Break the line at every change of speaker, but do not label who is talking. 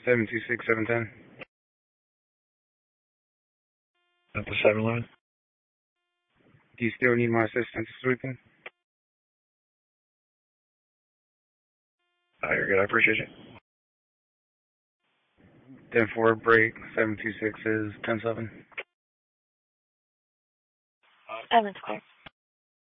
726-710.
At the 7-Eleven.
Do you still need my assistance sweeping?
You're good. I appreciate you.
10-4 break. 726 is 10-7.
Evans Square.